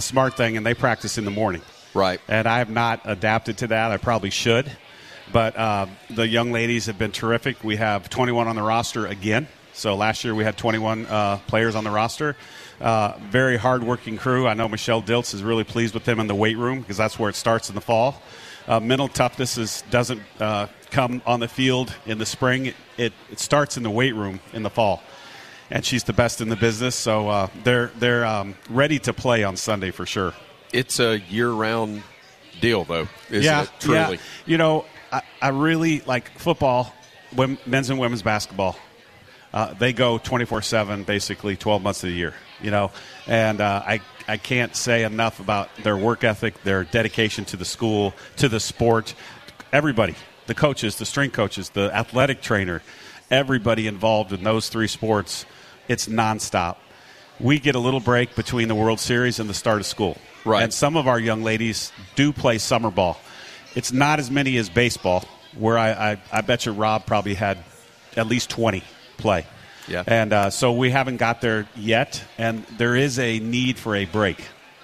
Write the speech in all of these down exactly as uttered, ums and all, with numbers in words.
smart thing, and they practice in the morning. Right. And I have not adapted to that. I probably should. But uh, the young ladies have been terrific. We have twenty-one on the roster again. So last year we had twenty-one uh, players on the roster. Uh, very hard-working crew. I know Michelle Diltz is really pleased with them in the weight room because that's where it starts in the fall. Uh, mental toughness is, doesn't uh, come on the field in the spring. It, it, it starts in the weight room in the fall. And she's the best in the business. So uh, they're, they're um, ready to play on Sunday for sure. It's a year-round deal, though, isn't yeah, it? Truly. Yeah. You know, I, I really like football, women, men's and women's basketball. Uh, they go twenty-four seven, basically twelve months of the year, you know. And uh, I, I can't say enough about their work ethic, their dedication to the school, to the sport. Everybody, the coaches, the strength coaches, the athletic trainer, everybody involved in those three sports, it's nonstop. We get a little break between the World Series and the start of school. Right. And some of our young ladies do play summer ball. It's not as many as baseball, where I, I, I bet you Rob probably had at least twenty play. Yeah. And uh, so we haven't got there yet, and there is a need for a break.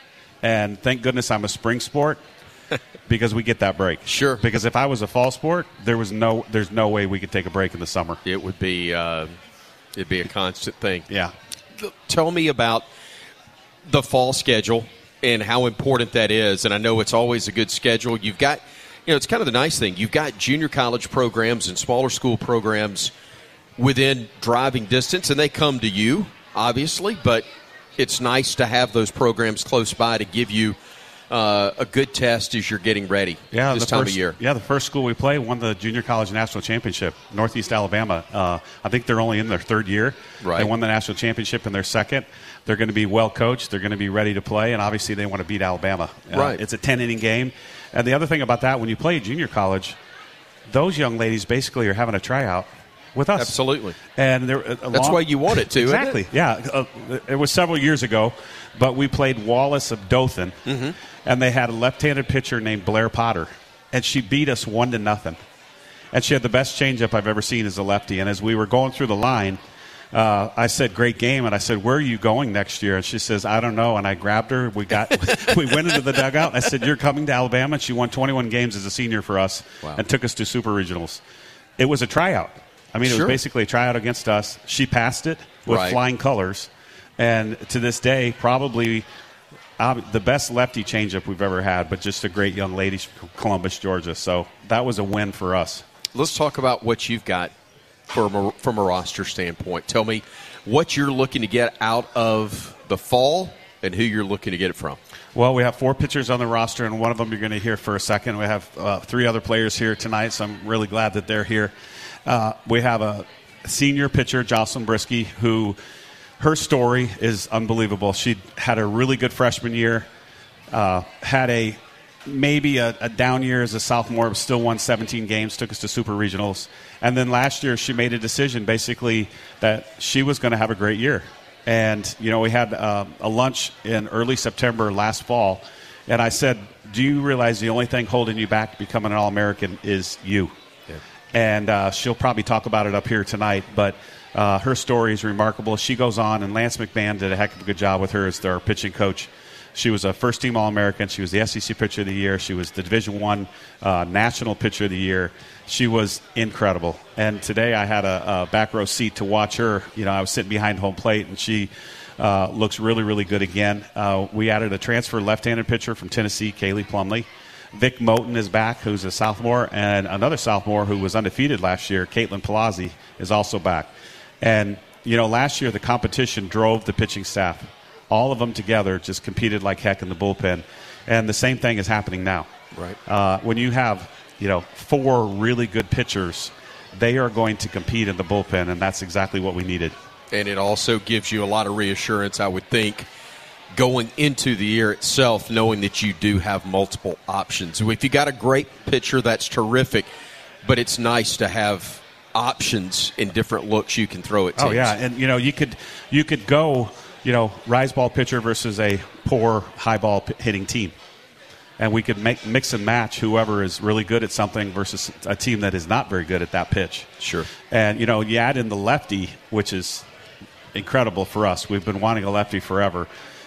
And thank goodness I'm a spring sport because we get that break. Sure. Because if I was a fall sport, there was no there's no way we could take a break in the summer. It would be uh, it'd be a constant thing. Yeah. Tell me about the fall schedule and how important that is. And I know it's always a good schedule. You've got, you know, it's kind of the nice thing. You've got junior college programs and smaller school programs within driving distance, and they come to you, obviously, but it's nice to have those programs close by to give you uh, a good test as you're getting ready yeah, this the time first, of year. Yeah, the first school we play won the Junior College National Championship, Northeast Alabama. Uh, I think they're only in their third year. Right. They won the national championship in their second. They're going to be well coached. They're going to be ready to play, and obviously they want to beat Alabama. Uh, right. It's a ten-inning game. And the other thing about that, when you play junior college, those young ladies basically are having a tryout with us. Absolutely. And there, that's why you want it to, exactly. Isn't it? Yeah. Uh, it was several years ago, but we played Wallace of Dothan, mm-hmm. and they had a left-handed pitcher named Blair Potter, and she beat us one to nothing. And she had the best changeup I've ever seen as a lefty. And as we were going through the line, uh, I said, "Great game," and I said, "Where are you going next year?" And she says, "I don't know." And I grabbed her. We got we went into the dugout. I said, "You're coming to Alabama." And she won twenty-one games as a senior for us, wow. and took us to super regionals. It was a tryout. I mean, it sure. was basically a tryout against us. She passed it with right. flying colors. And to this day, probably uh, the best lefty changeup we've ever had, but just a great young lady from Columbus, Georgia. So that was a win for us. Let's talk about what you've got from a, from a roster standpoint. Tell me what you're looking to get out of the fall and who you're looking to get it from. Well, we have four pitchers on the roster, and one of them you're going to hear for a second. We have uh, three other players here tonight, so I'm really glad that they're here. Uh, we have a senior pitcher, Jocelyn Brisky, who her story is unbelievable. She had a really good freshman year, uh, had a maybe a, a down year as a sophomore, but still won seventeen games, took us to super regionals. And then last year she made a decision basically that she was going to have a great year. And, you know, we had uh, a lunch in early September last fall, and I said, "Do you realize the only thing holding you back becoming an All-American is you?" Yeah. And uh, she'll probably talk about it up here tonight, but uh, her story is remarkable. She goes on, and Lance McMahon did a heck of a good job with her as their pitching coach. She was a first-team All-American. She was the S E C Pitcher of the Year. She was the Division I uh, National Pitcher of the Year. She was incredible. And today I had a, a back row seat to watch her. You know, I was sitting behind home plate, and she uh, looks really, really good again. Uh, we added a transfer left-handed pitcher from Tennessee, Kaylee Plumley. Vic Moten is back, who's a sophomore, and another sophomore who was undefeated last year, Caitlin Palazzi, is also back. And, you know, last year the competition drove the pitching staff. All of them together just competed like heck in the bullpen. And the same thing is happening now. Right. Uh, when you have, you know, four really good pitchers, they are going to compete in the bullpen, and that's exactly what we needed. And it also gives you a lot of reassurance, I would think, going into the year itself, knowing that you do have multiple options. If you got a great pitcher, that's terrific, but it's nice to have options in different looks you can throw at teams. Oh, yeah, and, you know, you could you could go, you know, rise ball pitcher versus a poor high ball p- hitting team. And we could make mix and match whoever is really good at something versus a team that is not very good at that pitch. Sure. And, you know, you add in the lefty, which is incredible for us. We've been wanting a lefty forever.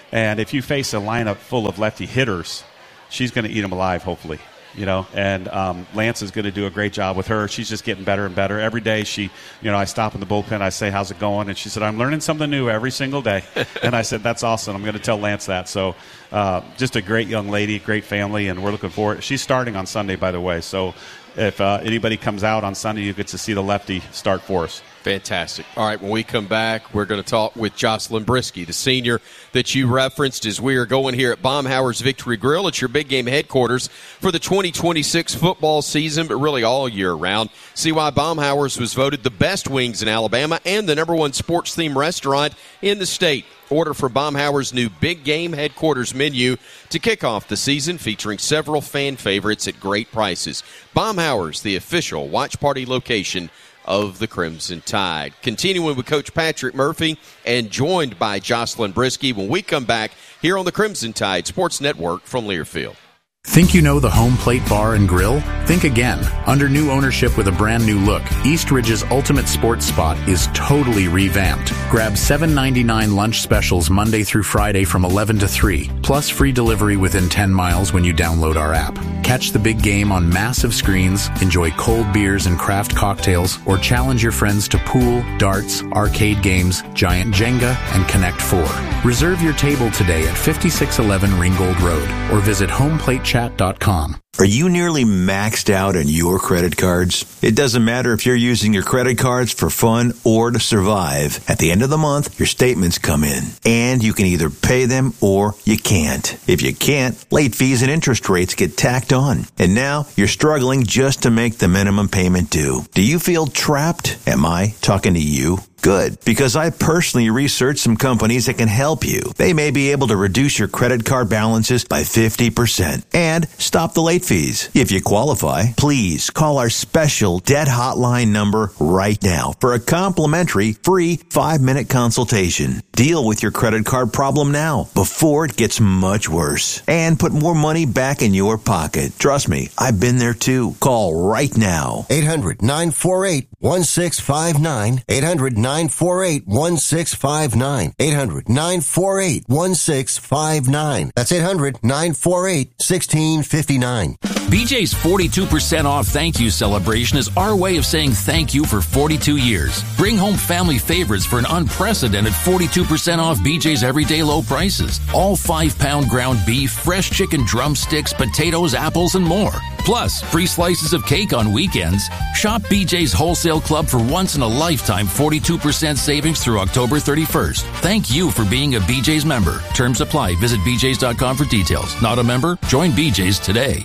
And if you face a lineup full of lefty hitters, she's going to eat them alive, hopefully. You know, and um, Lance is going to do a great job with her. She's just getting better and better. Every day she, you know, I stop in the bullpen, I say, how's it going? And she said, I'm learning something new every single day. And I said, that's awesome. I'm going to tell Lance that. So uh, just a great young lady, great family, and we're looking forward. She's starting on Sunday, by the way. So if uh, anybody comes out on Sunday, you get to see the lefty start for us. Fantastic. All right, when we come back, we're going to talk with Jocelyn Brisky, the senior that you referenced, as we are going here at Baumhower's Victory Grill. It's your big game headquarters for the twenty twenty-six football season, but really all year round. See why Baumhower's was voted the best wings in Alabama and the number one sports-themed restaurant in the state. Order for Baumhower's new big game headquarters menu to kick off the season, featuring several fan favorites at great prices. Baumhower's, the official watch party location of the Crimson Tide. Continuing with Coach Patrick Murphy and joined by Jocelyn Brisky when we come back here on the Crimson Tide Sports Network from Learfield. Think you know the Home Plate Bar and Grill? Think again. Under new ownership with a brand new look, East Ridge's Ultimate Sports Spot is totally revamped. Grab seven ninety-nine lunch specials Monday through Friday from eleven to three, plus free delivery within ten miles when you download our app. Catch the big game on massive screens, enjoy cold beers and craft cocktails, or challenge your friends to pool, darts, arcade games, giant Jenga, and Connect Four. Reserve your table today at fifty-six eleven Ringgold Road or visit home plate chat dot com. Are you nearly maxed out on your credit cards? It doesn't matter if you're using your credit cards for fun or to survive. At the end of the month, your statements come in, and you can either pay them or you can't. If you can't, late fees and interest rates get tacked on. And now you're struggling just to make the minimum payment due. Do you feel trapped? Am I talking to you? Good, because I personally researched some companies that can help you. They may be able to reduce your credit card balances by fifty percent and stop the late fees. If you qualify, please call our special debt hotline number right now for a complimentary free five-minute consultation. Deal with your credit card problem now before it gets much worse and put more money back in your pocket. Trust me, I've been there too. Call right now. eight hundred nine four eight one six five nine. eight hundred nine four eight one six five nine. eight hundred nine four eight one six five nine. That's eight hundred nine four eight one six five nine. B J's forty-two percent off thank you celebration is our way of saying thank you for forty-two years. Bring home family favorites for an unprecedented forty-two percent off B J's everyday low prices. All five-pound ground beef, fresh chicken drumsticks, potatoes, apples, and more. Plus, free slices of cake on weekends. Shop B J's Wholesale Club for once-in-a-lifetime forty-two percent savings through October thirty-first. Thank you for being a B J's member. Terms apply. Visit b j's dot com for details. Not a member? Join B J's today.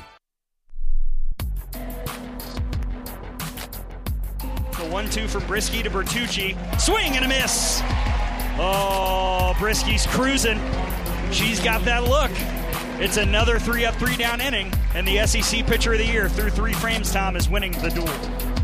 The one two from Brisky to Bertucci. Swing and a miss. Oh, Brisky's cruising. She's got that look. It's another three up, three down inning, and the S E C Pitcher of the Year through three frames, Tom, is winning the duel.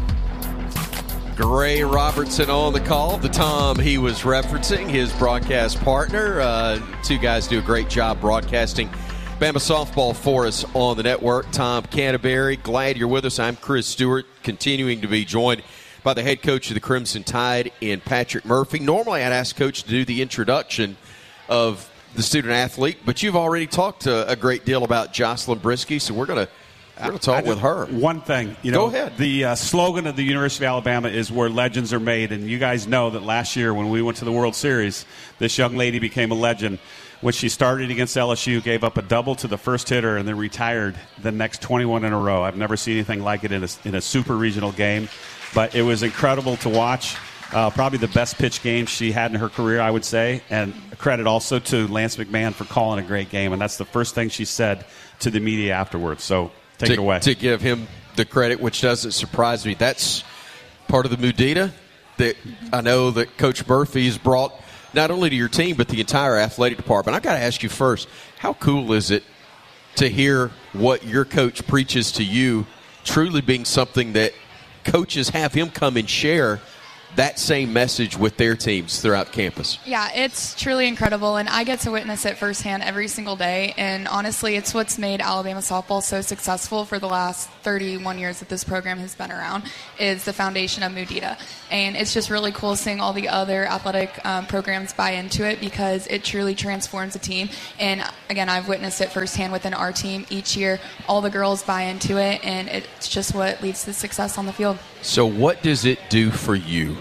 Gray Robertson on the call. The Tom he was referencing, his broadcast partner. Uh, two guys do a great job broadcasting Bama softball for us on the network. Tom Canterbury, glad you're with us. I'm Chris Stewart, continuing to be joined by the head coach of the Crimson Tide in Patrick Murphy. Normally I'd ask Coach to do the introduction of the student athlete, but you've already talked a, a great deal about Jocelyn Brisky, so we're going to we're going to talk with her. One thing, you know, go ahead. The uh, slogan of the University of Alabama is "Where legends are made," and you guys know that last year when we went to the World Series, this young lady became a legend. When she started against L S U, gave up a double to the first hitter, and then retired the next twenty-one in a row. I've never seen anything like it in a, in a super regional game, but it was incredible to watch. Uh, probably the best pitch game she had in her career, I would say, and credit also to Lance McMahon for calling a great game, and that's the first thing she said to the media afterwards. So take to, it away. To give him the credit, which doesn't surprise me. That's part of the Mudita that I know that Coach Murphy has brought not only to your team but the entire athletic department. I've got to ask you first, how cool is it to hear what your coach preaches to you truly being something that coaches have him come and share that same message with their teams throughout campus? Yeah, it's truly incredible, and I get to witness it firsthand every single day. And honestly, it's what's made Alabama softball so successful for the last thirty-one years that this program has been around, is the foundation of Mudita. And it's just really cool seeing all the other athletic um, programs buy into it, because it truly transforms a team. And again, I've witnessed it firsthand within our team. Each year, all the girls buy into it, and it's just what leads to success on the field. So what does it do for you,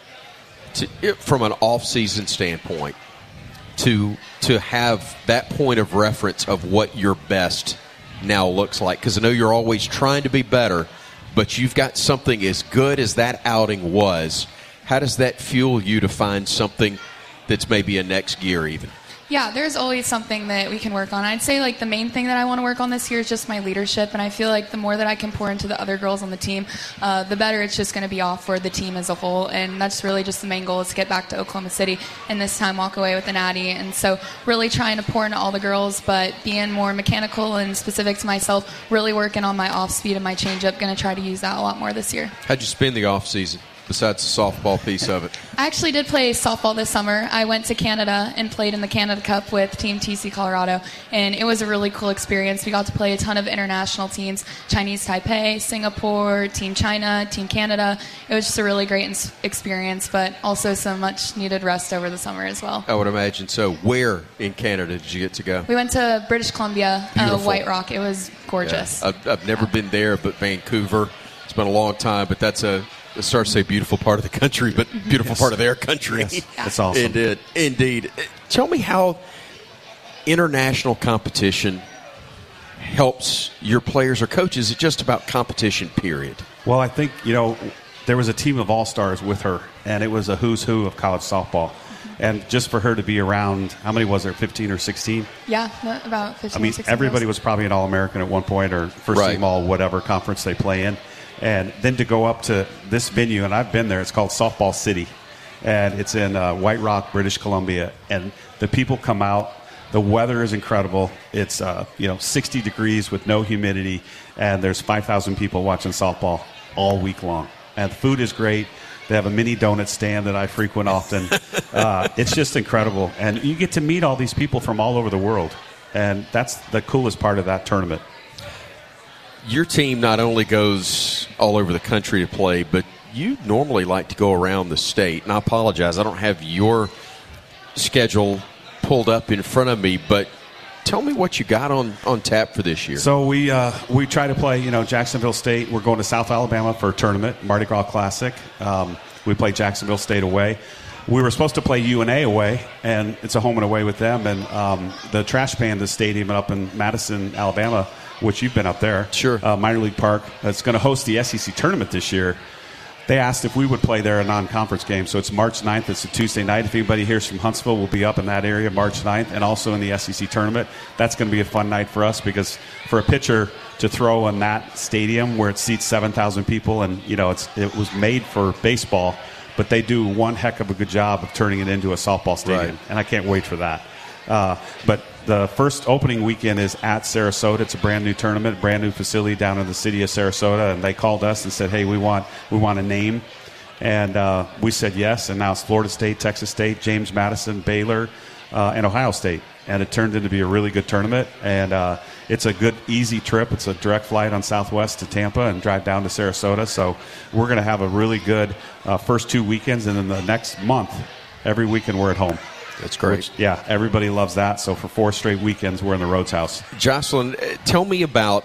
to, from an off-season standpoint, to to have that point of reference of what your best now looks like? Because I know you're always trying to be better, but you've got something as good as that outing was. How does that fuel you to find something that's maybe a next gear even? Yeah, there's always something that we can work on. I'd say like the main thing that I want to work on this year is just my leadership, and I feel like the more that I can pour into the other girls on the team, uh, the better it's just going to be off for the team as a whole. And that's really just the main goal, is to get back to Oklahoma City and this time walk away with an Natty. And so really trying to pour into all the girls, but being more mechanical and specific to myself, really working on my off speed and my changeup. Going to try to use that a lot more this year. How'd you spend the off season, besides the softball piece of it? I actually did play softball this summer. I went to Canada and played in the Canada Cup with Team T C Colorado, and it was a really cool experience. We got to play a ton of international teams, Chinese Taipei, Singapore, Team China, Team Canada. It was just a really great experience, but also some much needed rest over the summer as well. I would imagine so. Where in Canada did you get to go? We went to British Columbia, uh, White Rock. It was gorgeous. Yeah. I've, I've never yeah. been there, but Vancouver. It's been a long time, but that's a It starts to say beautiful part of the country, but beautiful yes. part of their country. Yes. That's awesome. Indeed. Indeed. Tell me how international competition helps your players or coaches. Is it just about competition, period? Well, I think, you know, there was a team of all-stars with her, and it was a who's who of college softball. And just for her to be around, how many was there, fifteen or sixteen? Yeah, about fifteen I mean, or sixteen. everybody girls. was probably an All-American at one point, or first right. team all whatever conference they play in. And then to go up to this venue, and I've been there, it's called Softball City. And it's in uh, White Rock, British Columbia. And the people come out. The weather is incredible. It's uh, you know sixty degrees with no humidity. And there's five thousand people watching softball all week long. And the food is great. They have a mini donut stand that I frequent often. uh, it's just incredible. And you get to meet all these people from all over the world. And that's the coolest part of that tournament. Your team not only goes all over the country to play, but you normally like to go around the state. And I apologize, I don't have your schedule pulled up in front of me, but tell me what you got on, on tap for this year. So we uh, we try to play, you know, Jacksonville State. We're going to South Alabama for a tournament, Mardi Gras Classic. Um, we play Jacksonville State away. We were supposed to play U N A away, and it's a home and away with them. And um, the Trash Panda Stadium up in Madison, Alabama, which you've been up there. Sure. Uh, minor league park. That's going to host the S E C tournament this year. They asked if we would play there a non-conference game. So it's March ninth. It's a Tuesday night. If anybody hears from Huntsville, we'll be up in that area March ninth, and also in the S E C tournament. That's going to be a fun night for us, because for a pitcher to throw in that stadium where it seats seven thousand people, and you know it's it was made for baseball, but they do one heck of a good job of turning it into a softball stadium, right. and I can't wait for that. Uh, but the first opening weekend is at Sarasota. It's a brand new tournament, brand new facility down in the city of Sarasota, and they called us and said, "Hey, we want we want a name," and uh, we said yes. And now it's Florida State, Texas State, James Madison, Baylor, uh, and Ohio State, and it turned into be a really good tournament. And uh, it's a good, easy trip. It's a direct flight on Southwest to Tampa and drive down to Sarasota. So we're going to have a really good uh, first two weekends, and then the next month, every weekend we're at home. That's great. Which, yeah, everybody loves that. So for four straight weekends, we're in the Rhodes House. Jocelyn, tell me about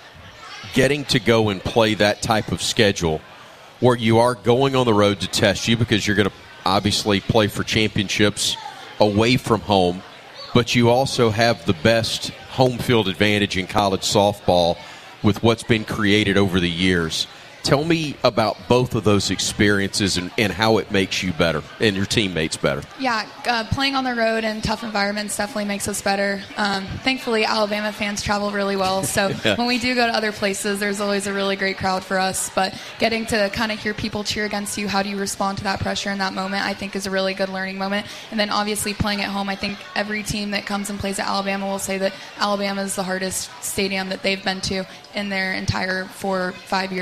getting to go and play that type of schedule where you are going on the road to test you, because you're going to obviously play for championships away from home, but you also have the best home field advantage in college softball with what's been created over the years. Tell me about both of those experiences and, and how it makes you better and your teammates better. Yeah, uh, playing on the road in tough environments definitely makes us better. Um, thankfully, Alabama fans travel really well, so yeah. when we do go to other places, there's always a really great crowd for us. But getting to kind of hear people cheer against you, how do you respond to that pressure in that moment, I think is a really good learning moment. And then obviously playing at home, I think every team that comes and plays at Alabama will say that Alabama is the hardest stadium that they've been to in their entire four or five years in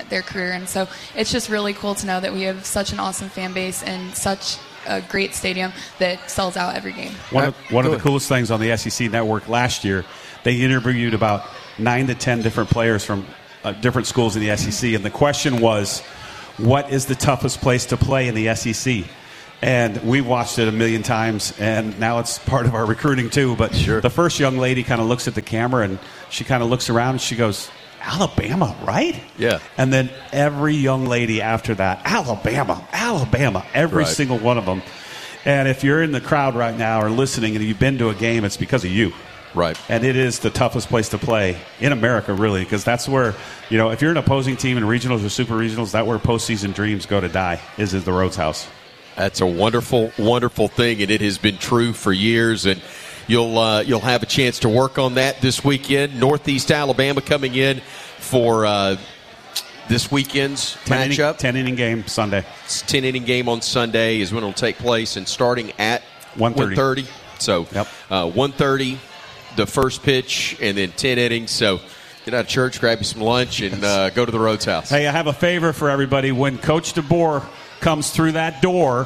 their career. And so it's just really cool to know that we have such an awesome fan base and such a great stadium that sells out every game. One of, one of the coolest things on the S E C Network last year, they interviewed about nine to ten different players from uh, different schools in the S E C, and the question was, what is the toughest place to play in the S E C? And we watched it a million times, and now it's part of our recruiting too. But sure. The first young lady kind of looks at the camera, and she kind of looks around, and she goes, Alabama, right? Yeah. And then every young lady after that, Alabama, Alabama, every right. single one of them. And if you're in the crowd right now or listening and you've been to a game, it's because of you. Right. And it is the toughest place to play in America, really, because that's where, you know, if you're an opposing team in regionals or super regionals, that's where postseason dreams go to die, is at the Rhodes House. That's a wonderful, wonderful thing, and it has been true for years. And you'll uh, you'll have a chance to work on that this weekend. Northeast Alabama coming in for uh, this weekend's ten matchup. Inning, ten-inning game Sunday. It's ten-inning game on Sunday is when it will take place, and starting at one thirty. So yep. uh, one thirty, the first pitch, and then ten innings. So get out of church, grab you some lunch, and uh, go to the Rhodes House. Hey, I have a favor for everybody. When Coach DeBoer comes through that door,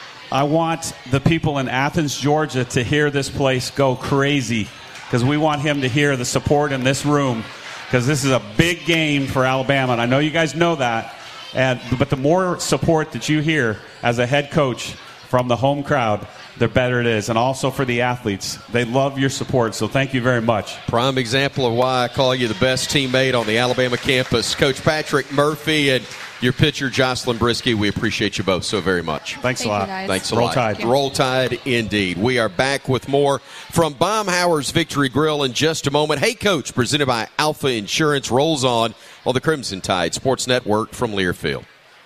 I want the people in Athens, Georgia to hear this place go crazy, because we want him to hear the support in this room, because this is a big game for Alabama, and I know you guys know that. And but the more support that you hear as a head coach from the home crowd, the better it is. And also for the athletes, they love your support, so thank you very much. Prime example of why I call you the best teammate on the Alabama campus, Coach Patrick Murphy and your pitcher, Jocelyn Brisky. We appreciate you both so very much. Thanks Thank a lot. you guys. Thanks a Roll lot. Tide. Roll Tide indeed. We are back with more from Baumhauer's Victory Grill in just a moment. Hey, Coach, presented by Alpha Insurance, rolls on on the Crimson Tide Sports Network from Learfield.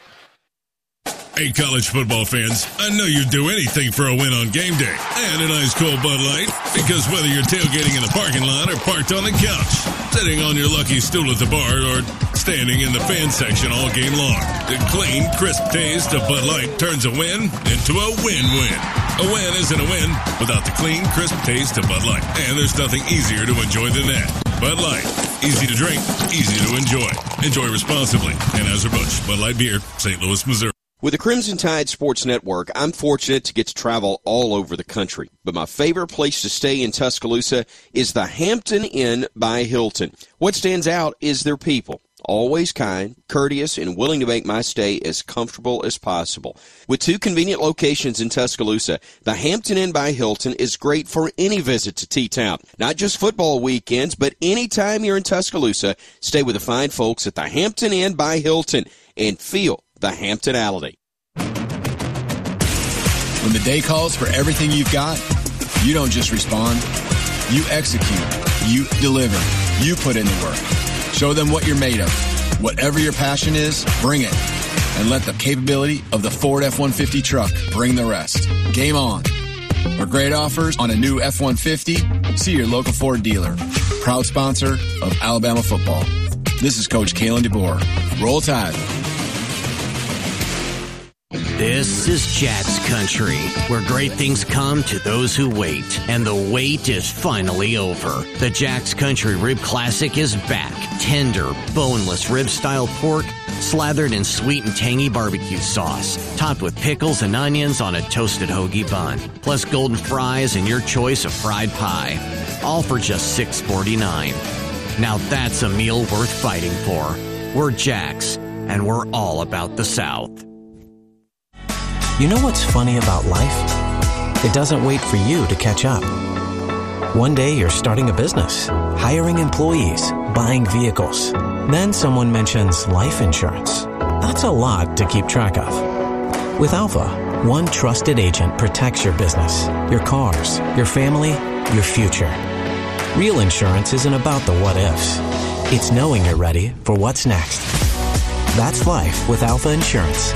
Hey, college football fans, I know you'd do anything for a win on game day and an ice cold Bud Light, because whether you're tailgating in the parking lot or parked on the couch, sitting on your lucky stool at the bar, or standing in the fan section all game long, the clean, crisp taste of Bud Light turns a win into a win-win. A win isn't a win without the clean, crisp taste of Bud Light, and there's nothing easier to enjoy than that. Bud Light, easy to drink, easy to enjoy. Enjoy responsibly. Anheuser-Busch, Bud Light Beer, Saint Louis, Missouri. With the Crimson Tide Sports Network, I'm fortunate to get to travel all over the country. But my favorite place to stay in Tuscaloosa is the Hampton Inn by Hilton. What stands out is their people. Always kind, courteous, and willing to make my stay as comfortable as possible. With two convenient locations in Tuscaloosa, the Hampton Inn by Hilton is great for any visit to T-Town. Not just football weekends, but anytime you're in Tuscaloosa, stay with the fine folks at the Hampton Inn by Hilton and feel the Hamptonality. When the day calls for everything you've got, you don't just respond. You execute. You deliver. You put in the work. Show them what you're made of. Whatever your passion is, bring it. And let the capability of the Ford F one fifty truck bring the rest. Game on. For great offers on a new F one fifty, see your local Ford dealer. Proud sponsor of Alabama football. This is Coach Kalen DeBoer. Roll Tide. This is Jats Country, where great things come to those who wait. And the wait is finally over. The Jats Country Rib Classic is back. Tender, boneless rib-style pork, slathered in sweet and tangy barbecue sauce, topped with pickles and onions on a toasted hoagie bun, plus golden fries and your choice of fried pie. All for just six forty-nine. Now that's a meal worth fighting for. We're Jacks, and we're all about the South. You know what's funny about life? It doesn't wait for you to catch up. One day you're starting a business, hiring employees, buying vehicles. Then someone mentions life insurance. That's a lot to keep track of. With Alpha, one trusted agent protects your business, your cars, your family, your future. Real insurance isn't about the what-ifs. It's knowing you're ready for what's next. That's life with Alpha Insurance.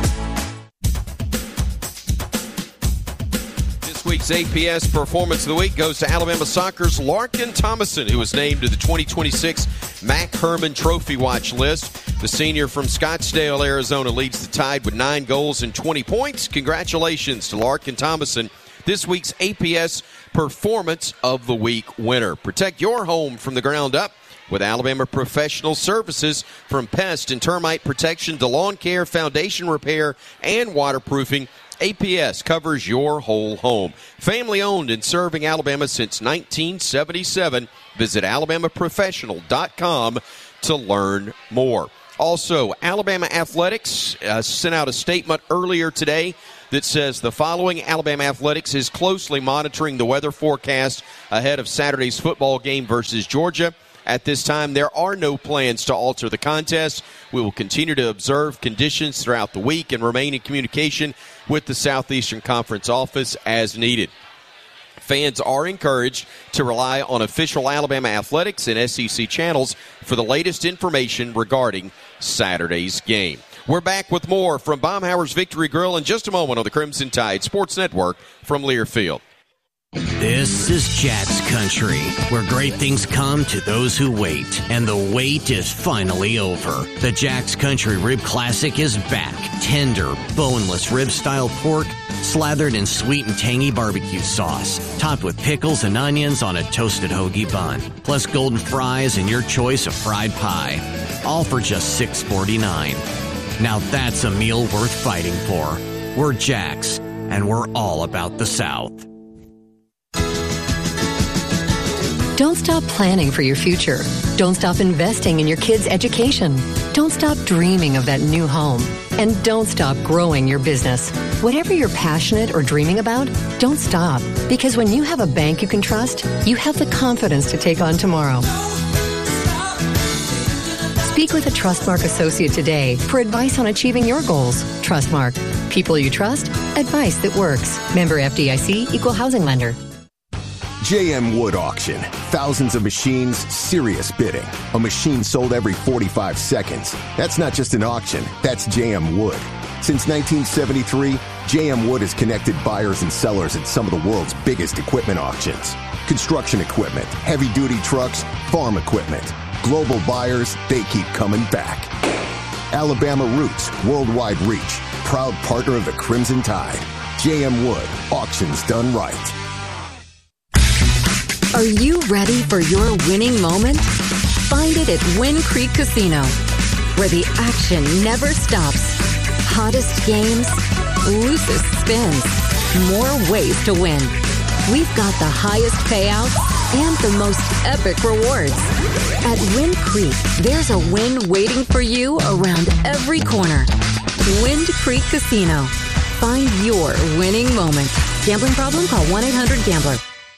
This week's A P S Performance of the Week goes to Alabama Soccer's Larkin Thomason, who was named to the twenty twenty-six Mac Herman Trophy Watch list. The senior from Scottsdale, Arizona, leads the Tide with nine goals and twenty points. Congratulations to Larkin Thomason, this week's A P S Performance of the Week winner. Protect your home from the ground up with Alabama Professional Services. From pest and termite protection to lawn care, foundation repair, and waterproofing, A P S covers your whole home. Family owned and serving Alabama since nineteen seventy-seven. Visit alabama professional dot com to learn more. Also, Alabama Athletics uh, sent out a statement earlier today that says the following: Alabama Athletics is closely monitoring the weather forecast ahead of Saturday's football game versus Georgia. At this time, there are no plans to alter the contest. We will continue to observe conditions throughout the week and remain in communication with the Southeastern Conference office as needed. Fans are encouraged to rely on official Alabama Athletics and S E C channels for the latest information regarding Saturday's game. We're back with more from Baumhower's Victory Grill in just a moment on the Crimson Tide Sports Network from Learfield. This is Jats Country, where great things come to those who wait, and the wait is finally over. The Jats Country Rib Classic is back. Tender, boneless rib-style pork, slathered in sweet and tangy barbecue sauce, topped with pickles and onions on a toasted hoagie bun, plus golden fries and your choice of fried pie, all for just six forty-nine. Now that's a meal worth fighting for. We're Jacks, and we're all about the South. Don't stop planning for your future. Don't stop investing in your kids' education. Don't stop dreaming of that new home. And don't stop growing your business. Whatever you're passionate or dreaming about, don't stop. Because when you have a bank you can trust, you have the confidence to take on tomorrow. Speak with a Trustmark associate today for advice on achieving your goals. Trustmark. People you trust. Advice that works. Member F D I C, Equal Housing Lender. J M Wood Auction. Thousands of machines, serious bidding. A machine sold every forty-five seconds. That's not just an auction, that's J M Wood. Since nineteen seventy-three, J M Wood has connected buyers and sellers at some of the world's biggest equipment auctions. Construction equipment, heavy-duty trucks, farm equipment. Global buyers, they keep coming back. Alabama roots, worldwide reach. Proud partner of the Crimson Tide. J M Wood, auctions done right. Are you ready for your winning moment? Find it at Wind Creek Casino, where the action never stops. Hottest games, loosest spins, more ways to win. We've got the highest payouts and the most epic rewards. At Wind Creek, there's a win waiting for you around every corner. Wind Creek Casino. Find your winning moment. Gambling problem? Call one eight hundred gambler.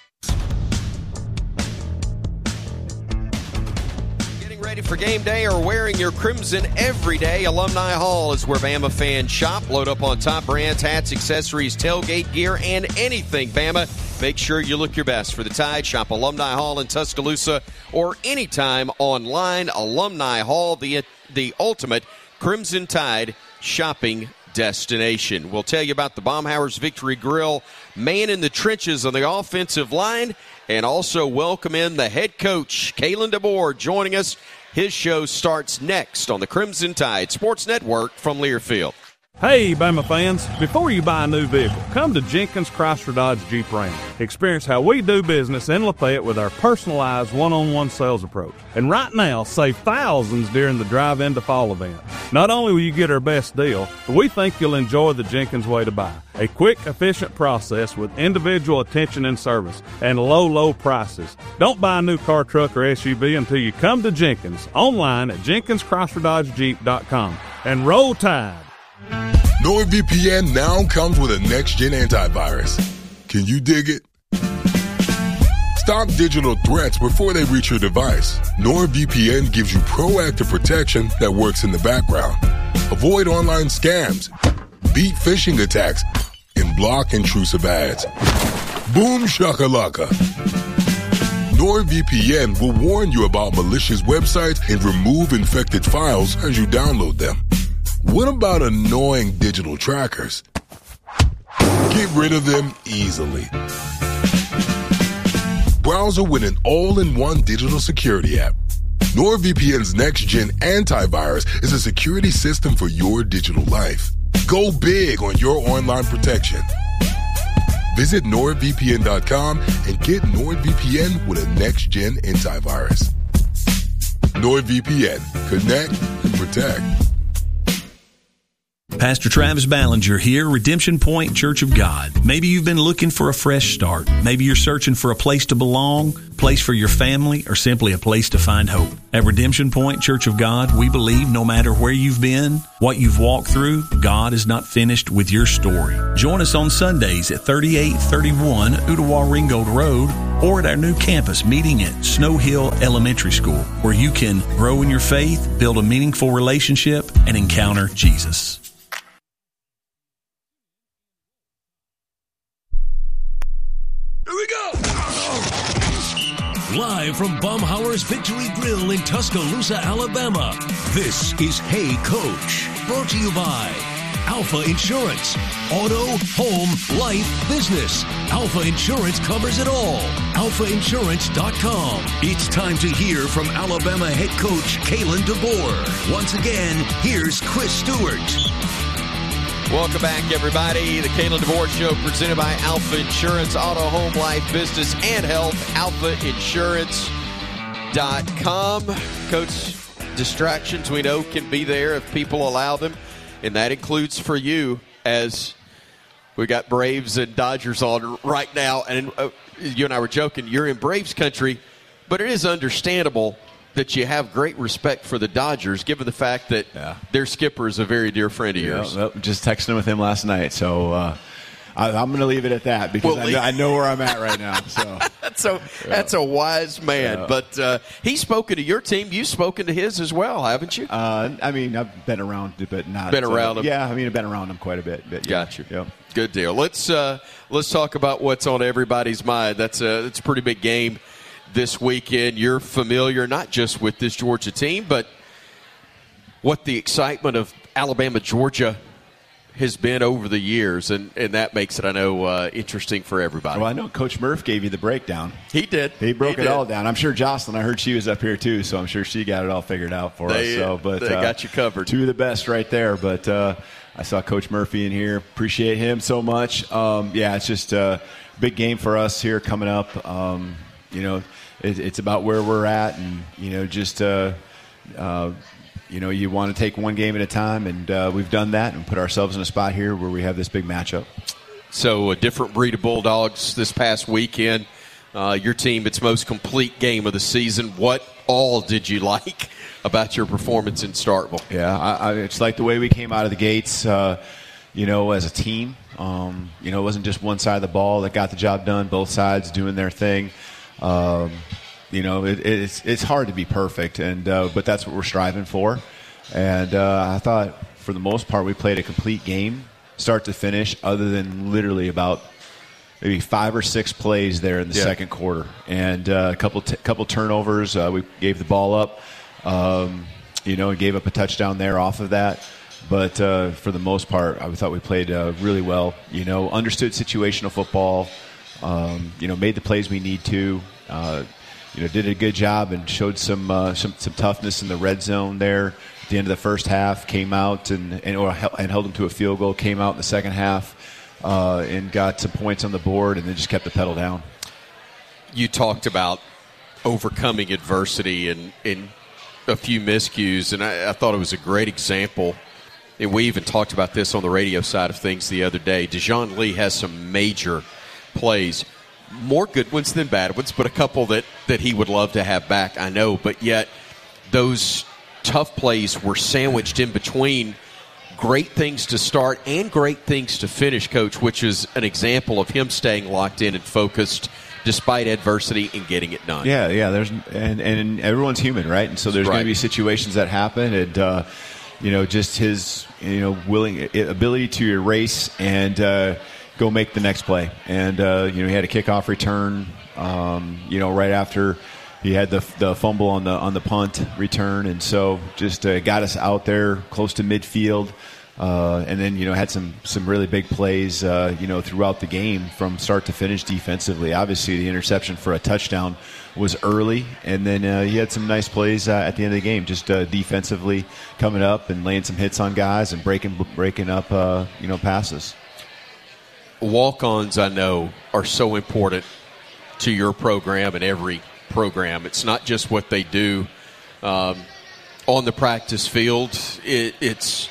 Ready for game day or wearing your crimson every day? Alumni Hall is where Bama fans shop. Load up on top brands, hats, accessories, tailgate gear, and anything Bama. Make sure you look your best for the Tide. Shop Alumni Hall in Tuscaloosa or anytime online. Alumni Hall, the, the ultimate Crimson Tide shopping destination. We'll tell you about the Baumhower's Victory Grill, man in the trenches on the offensive line, and also welcome in the head coach, Kalen DeBoer, joining us. His show starts next on the Crimson Tide Sports Network from Learfield. Hey, Bama fans, before you buy a new vehicle, come to Jenkins Chrysler Dodge Jeep Ram. Experience how we do business in Lafayette with our personalized one-on-one sales approach. And right now, save thousands during the drive-in to fall event. Not only will you get our best deal, but we think you'll enjoy the Jenkins way to buy. A quick, efficient process with individual attention and service and low, low prices. Don't buy a new car, truck, or S U V until you come to Jenkins, online at jenkins chrysler dodge jeep dot com. And roll Tide! NordVPN now comes with a next-gen antivirus. Can you dig it? Stop digital threats before they reach your device. NordVPN gives you proactive protection that works in the background. Avoid online scams, beat phishing attacks, and block intrusive ads. Boom shakalaka. NordVPN will warn you about malicious websites and remove infected files as you download them. What about annoying digital trackers? Get rid of them easily. Browser with an all-in-one digital security app. NordVPN's next-gen antivirus is a security system for your digital life. Go big on your online protection. Visit nord v p n dot com and get NordVPN with a next-gen antivirus. NordVPN. Connect and protect. Pastor Travis Ballinger here, Redemption Point Church of God. Maybe you've been looking for a fresh start. Maybe you're searching for a place to belong, a place for your family, or simply a place to find hope. At Redemption Point Church of God, we believe no matter where you've been, what you've walked through, God is not finished with your story. Join us on Sundays at thirty-eight thirty-one Ottawa Ringgold Road or at our new campus meeting at Snow Hill Elementary School, where you can grow in your faith, build a meaningful relationship, and encounter Jesus. Live from Baumhauer's Victory Grill in Tuscaloosa, Alabama, this is Hey Coach, brought to you by Alpha Insurance. Auto, home, life, business. Alpha Insurance covers it all. alpha insurance dot com. It's time to hear from Alabama head coach Kalen DeBoer. Once again, here's Chris Stewart. Welcome back, everybody. The Kalen DeBoer Show presented by Alpha Insurance, Auto, Home, Life, Business, and Health. alpha insurance dot com. Coach, distractions we know can be there if people allow them, and that includes for you, as we got Braves and Dodgers on right now. And uh, you and I were joking, you're in Braves country, but it is understandable that you have great respect for the Dodgers, given the fact that yeah. their skipper is a very dear friend of yours. Yeah, well, just texting with him last night, so uh, I, I'm going to leave it at that because well, I, know, I know where I'm at right now. So that's a yeah. that's a wise man. Yeah. But uh, he's spoken to your team. You've spoken to his as well, haven't you? Uh, I mean, I've been around, but not been around uh, him. Yeah, I mean, I've been around him quite a bit. But, yeah. Got you. Yeah. Good deal. Let's uh, let's talk about what's on everybody's mind. That's a that's a pretty big game this weekend. You're familiar not just with this Georgia team, but what the excitement of Alabama-Georgia has been over the years, and, and that makes it, I know, uh, interesting for everybody. Well, I know Coach Murph gave you the breakdown. He did. He broke he it did. all down. I'm sure Jocelyn, I heard she was up here too, so I'm sure she got it all figured out for they, us. So, but They uh, got you covered. Two of the best right there, but uh, I saw Coach Murphy in here. Appreciate him so much. Um, yeah, it's just a big game for us here coming up. Um, you know, it, it's about where we're at, and, you know, just uh, uh, – you know, you want to take one game at a time, and uh, we've done that and put ourselves in a spot here where we have this big matchup. So a different breed of Bulldogs this past weekend. Uh, your team, its most complete game of the season. What all did you like about your performance in Starkville? Yeah, I, I it's like the way we came out of the gates, uh, you know, as a team. Um, you know, it wasn't just one side of the ball that got the job done, both sides doing their thing. Um You know, it, it's it's hard to be perfect, and uh, but that's what we're striving for. And uh, I thought, for the most part, we played a complete game, start to finish, other than literally about maybe five or six plays there in the yeah. second quarter, and uh, a couple t- couple turnovers. Uh, we gave the ball up, um, you know, and gave up a touchdown there off of that. But uh, for the most part, I thought we played uh, really well. You know, understood situational football. Um, you know, made the plays we need to. Uh, You know, did a good job and showed some, uh, some some toughness in the red zone there at the end of the first half. Came out and and, or, and held them to a field goal. Came out in the second half uh, and got some points on the board, and then just kept the pedal down. You talked about overcoming adversity and, and a few miscues, and I, I thought it was a great example. And we even talked about this on the radio side of things the other day. Dejoun Lee has some major plays. More good ones than bad ones, but a couple that, that he would love to have back, I know. But yet those tough plays were sandwiched in between great things to start and great things to finish, Coach, which is an example of him staying locked in and focused despite adversity and getting it done. Yeah, yeah. There's and, and everyone's human, right? And so there's right. going to be situations that happen, and uh, you know, just his you know willing ability to erase and uh, go make the next play. And, uh, you know, he had a kickoff return, um, you know, right after he had the the fumble on the on the punt return. And so just uh, got us out there close to midfield. Uh, and then, you know, had some, some really big plays, uh, you know, throughout the game from start to finish defensively. Obviously, the interception for a touchdown was early. And then uh, he had some nice plays uh, at the end of the game, just uh, defensively coming up and laying some hits on guys and breaking, breaking up, uh, you know, passes. Walk-ons, I know, are so important to your program and every program. It's not just what they do um, on the practice field. It, it's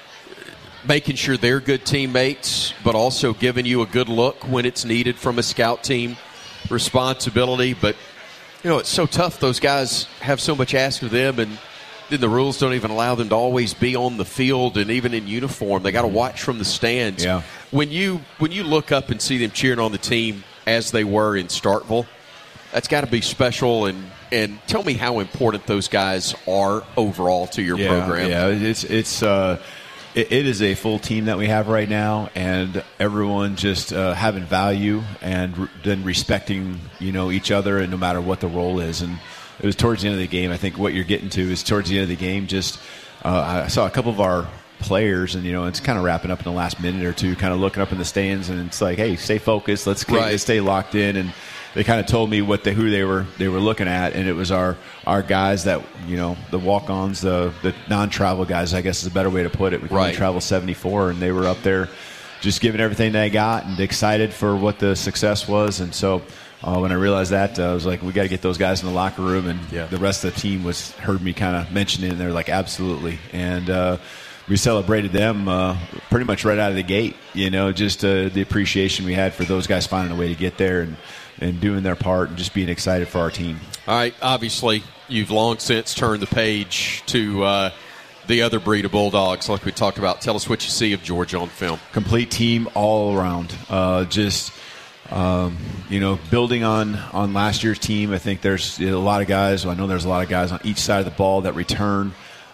making sure they're good teammates, but also giving you a good look when it's needed from a scout team responsibility. But, you know, it's so tough. Those guys have so much asked of them, and then the rules don't even allow them to always be on the field and even in uniform. They got to watch from the stands. Yeah. When you when you look up and see them cheering on the team as they were in Starkville, that's got to be special. And, and tell me how important those guys are overall to your yeah, program. Yeah, it's it's uh, it, it is a full team that we have right now, and everyone just uh, having value and re- then respecting, you know, each other, and no matter what the role is. And it was towards the end of the game. I think what you're getting to is towards the end of the game. Just uh, I saw a couple of our players, and you know, it's kind of wrapping up in the last minute or two, kind of looking up in the stands, and it's like, hey, stay focused. Let's, Right. let's stay locked in. And they kind of told me what they, who they were they were looking at, and it was our our guys that, you know, the walk-ons, the the non-travel guys, I guess is a better way to put it. We can only Right. travel seventy-four, and they were up there just giving everything they got and excited for what the success was. And so uh, when I realized that, uh, I was like, we got to get those guys in the locker room. And Yeah. the rest of the team was heard me kind of mention it, and they're like, absolutely. And uh, we celebrated them uh, pretty much right out of the gate, you know, just uh, the appreciation we had for those guys finding a way to get there and, and doing their part and just being excited for our team. All right, obviously, you've long since turned the page to uh, the other breed of Bulldogs, like we talked about. Tell us what you see of Georgia on film. Complete team all around. Uh, just, um, you know, building on, on last year's team. I think there's a lot of guys. Well, I know there's a lot of guys on each side of the ball that return,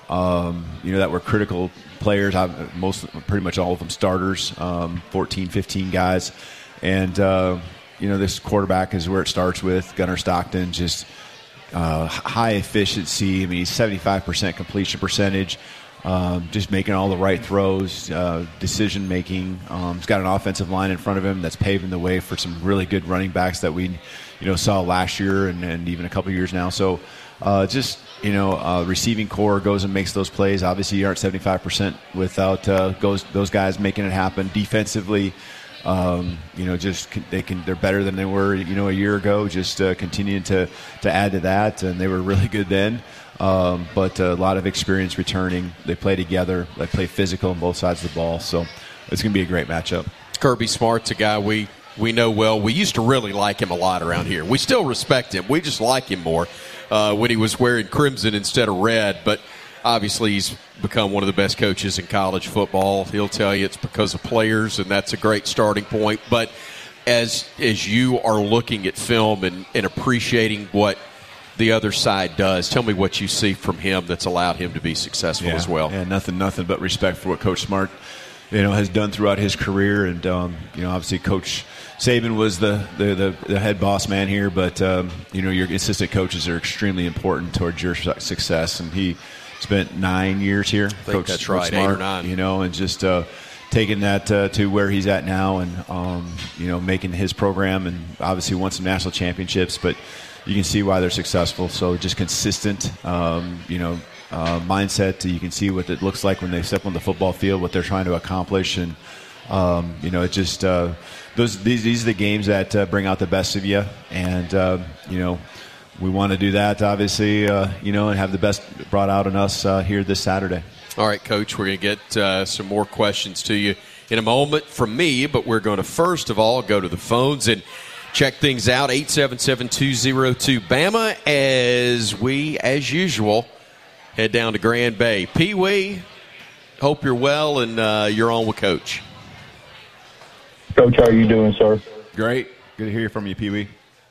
um, you know, that were critical players. I, most, pretty much all of them starters, um, fourteen, fifteen guys. And, uh, you know, this quarterback is where it starts with. Gunnar Stockton, just uh, high efficiency. I mean, he's seventy-five percent completion percentage. Um, just making all the right throws, uh, decision making. Um, he's got an offensive line in front of him that's paving the way for some really good running backs that we, you know, saw last year and, and even a couple years now. So, uh, just you know, uh, receiving core goes and makes those plays. Obviously, you aren't seventy-five percent without uh, goes, those guys making it happen. Defensively, um, you know, just they can they're better than they were, you know, a year ago. Just uh, continuing to to add to that, and they were really good then. Um, but a lot of experience returning. They play together. They play physical on both sides of the ball. So it's going to be a great matchup. Kirby Smart's a guy we, we know well. We used to really like him a lot around here. We still respect him. We just like him more uh, when he was wearing crimson instead of red. But obviously he's become one of the best coaches in college football. He'll tell you it's because of players, and that's a great starting point. But as as you are looking at film and, and appreciating what the other side does, tell me what you see from him that's allowed him to be successful yeah, as well. Yeah, nothing, nothing but respect for what Coach Smart, you know, has done throughout his career. And um, you know, obviously Coach Saban was the the, the, the head boss man here, but um, you know, your assistant coaches are extremely important towards your success. And he spent nine years here, I think Coach, that's Coach right, Smart, eight or nine. You know, and just uh, taking that uh, to where he's at now, and um, you know, making his program, and obviously won some national championships, but you can see why they're successful. So just consistent, um, you know, uh, mindset. You can see what it looks like when they step on the football field, what they're trying to accomplish, and um, you know, it just uh, those these these are the games that uh, bring out the best of you, and uh, you know, we want to do that, obviously, uh, you know, and have the best brought out in us uh, here this Saturday. All right, Coach, we're going to get uh, some more questions to you in a moment from me, but we're going to first of all go to the phones and check things out. Eight seven seven, two oh two, Bama, as we, as usual, head down to Grand Bay. Pee Wee, hope you're well, and uh, you're on with Coach. Coach, how are you doing, sir? Great. Good to hear from you, Pee Wee.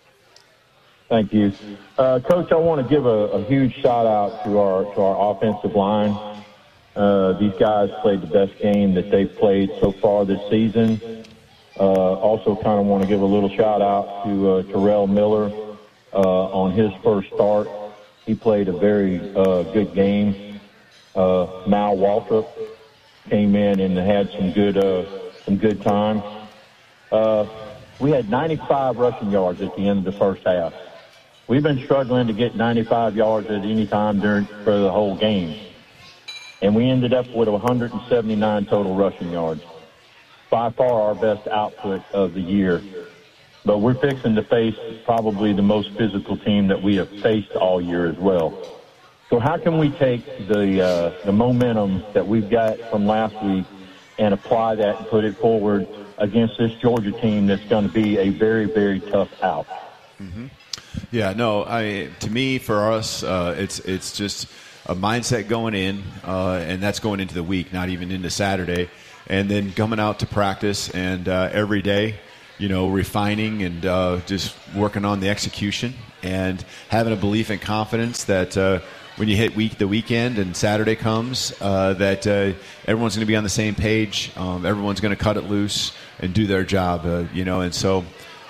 Thank you. Uh, Coach, I want to give a, a huge shout-out to our to our offensive line. Uh, these guys played the best game that they've played so far this season. Uh, also kind of want to give a little shout-out to uh, Terrell Miller uh, on his first start. He played a very uh, good game. Uh, Mal Waltrip came in and had some good uh, some good time. Uh, we had ninety-five rushing yards at the end of the first half. We've been struggling to get ninety-five yards at any time during for the whole game. And we ended up with one hundred seventy-nine total rushing yards. By far our best output of the year. But we're fixing to face probably the most physical team that we have faced all year as well. So how can we take the uh, the momentum that we've got from last week and apply that and put it forward against this Georgia team that's going to be a very, very tough out? Mm-hmm. Yeah, no, I to me, for us, uh, it's it's just a mindset going in, uh, and that's going into the week, not even into Saturday, and then coming out to practice and uh, every day, you know, refining and uh, just working on the execution and having a belief and confidence that uh, when you hit week the weekend and Saturday comes, uh, that uh, everyone's going to be on the same page. Um, everyone's going to cut it loose and do their job, uh, you know. And so,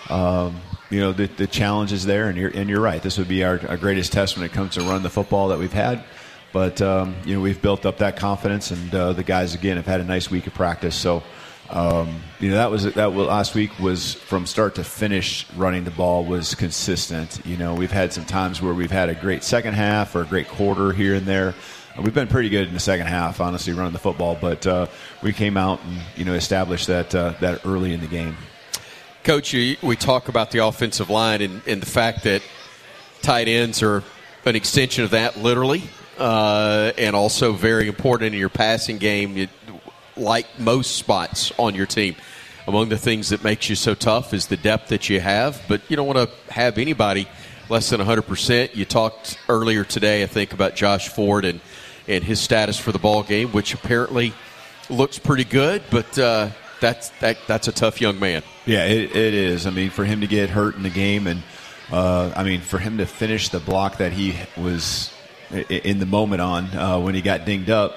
um, you know, the, the challenge is there, and you're and you're right. This would be our, our greatest test when it comes to run the football that we've had. But um, you know, we've built up that confidence, and uh, the guys again have had a nice week of practice. So. Um, you know, that was that was, last week was from start to finish running the ball was consistent. You know, we've had some times where we've had a great second half or a great quarter here and there. We've been pretty good in the second half, honestly, running the football. But uh, we came out and, you know, established that uh, that early in the game. Coach, you, we talk about the offensive line and, and the fact that tight ends are an extension of that, literally, uh, and also very important in your passing game. It, like most spots on your team. Among the things that makes you so tough is the depth that you have, but you don't want to have anybody less than one hundred percent. You talked earlier today, I think, about Josh Ford and, and his status for the ball game, which apparently looks pretty good, but uh, that's that, that's a tough young man. Yeah, it, it is. I mean, for him to get hurt in the game and, uh, I mean, for him to finish the block that he was in the moment on uh, when he got dinged up,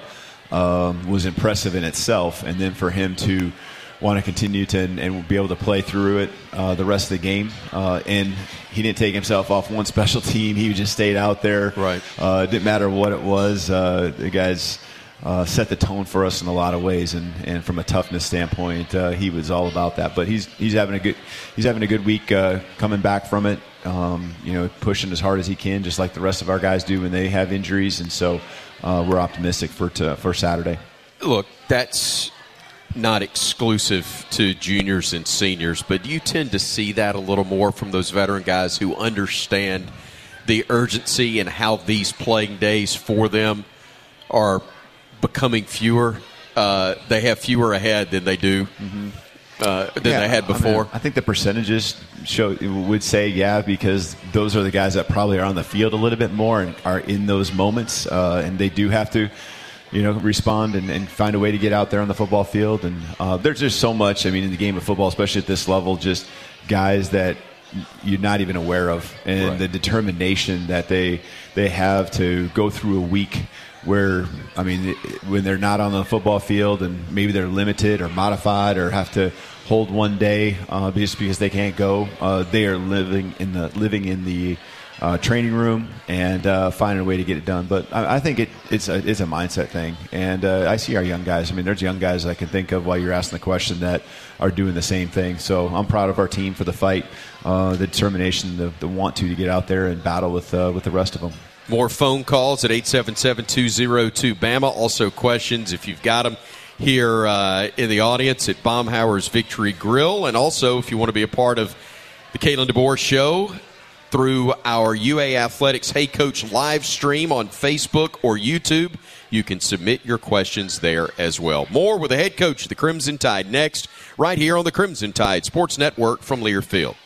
Um, was impressive in itself, and then for him to want to continue to and, and be able to play through it uh, the rest of the game, uh, and he didn't take himself off one special team. He just stayed out there. Right. Uh, it didn't matter what it was. Uh, the guys uh, set the tone for us in a lot of ways, and, and from a toughness standpoint, uh, he was all about that. But he's he's having a good he's having a good week uh, coming back from it. Um, you know, pushing as hard as he can, just like the rest of our guys do when they have injuries, and so. Uh, we're optimistic for to, for Saturday. Look, that's not exclusive to juniors and seniors, but you tend to see that a little more from those veteran guys who understand the urgency and how these playing days for them are becoming fewer. Uh, they have fewer ahead than they do mm-hmm. uh, than yeah, they had before. I, mean, I think the percentages show would say yeah, because those are the guys that probably are on the field a little bit more and are in those moments, uh, and they do have to, you know, respond and, and find a way to get out there on the football field. And uh, there's just so much. I mean, in the game of football, especially at this level, just guys that you're not even aware of, and right. the determination that they they have to go through a week where, I mean, when they're not on the football field and maybe they're limited or modified or have to hold one day uh, just because they can't go, uh, they are living in the living in the uh, training room and uh, finding a way to get it done. But I, I think it, it's a it's a mindset thing, and uh, I see our young guys. I mean, there's young guys I can think of while you're asking the question that are doing the same thing. So I'm proud of our team for the fight, uh, the determination, the, the want to to get out there and battle with uh, with the rest of them. More phone calls at eight seven seven, two oh two, B A M A. Also questions, if you've got them, here uh, in the audience at Baumhower's Victory Grill. And also, if you want to be a part of the Kalen DeBoer Show through our U A Athletics Hey Coach live stream on Facebook or YouTube, you can submit your questions there as well. More with the head coach of the Crimson Tide next, right here on the Crimson Tide Sports Network from Learfield.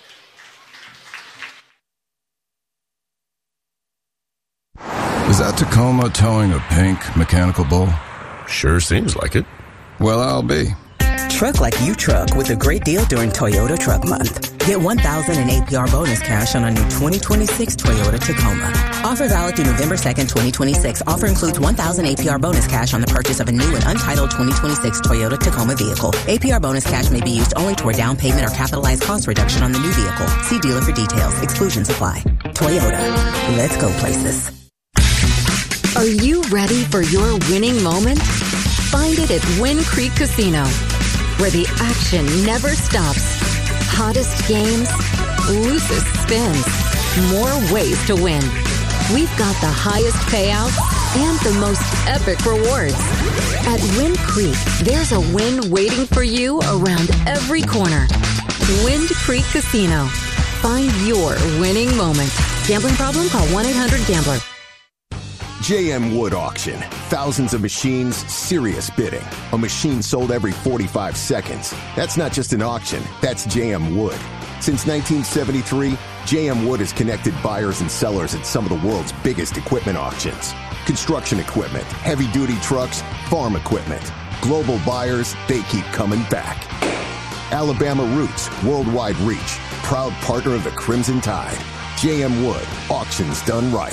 Is that Tacoma towing a pink mechanical bull? Sure seems like it. Well, I'll be. Truck like you truck with a great deal during Toyota Truck Month. Get one thousand dollars in A P R bonus cash on a new twenty twenty-six Toyota Tacoma. Offer valid through November second, twenty twenty-six. Offer includes one thousand dollars A P R bonus cash on the purchase of a new and untitled twenty twenty-six Toyota Tacoma vehicle. A P R bonus cash may be used only toward down payment or capitalized cost reduction on the new vehicle. See dealer for details. Exclusions apply. Toyota. Let's go places. Are you ready for your winning moment? Find it at Wind Creek Casino, where the action never stops. Hottest games, loosest spins, more ways to win. We've got the highest payouts and the most epic rewards. At Wind Creek, there's a win waiting for you around every corner. Wind Creek Casino. Find your winning moment. Gambling problem? Call one eight hundred gambler. J M Wood Auction. Thousands of machines, serious bidding. A machine sold every forty-five seconds. That's not just an auction, that's J M Wood. Since nineteen seventy-three, J M Wood has connected buyers and sellers at some of the world's biggest equipment auctions. Construction equipment, heavy-duty trucks, farm equipment. Global buyers, they keep coming back. Alabama roots, worldwide reach. Proud partner of the Crimson Tide. J M Wood, auctions done right.